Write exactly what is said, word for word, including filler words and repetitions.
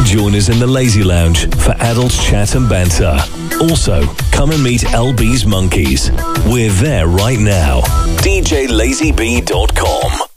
join us in the Lazy Lounge for adult chat and banter. Also, come and meet L B's Monkeys. We're there right now. D J Lazy B dot com.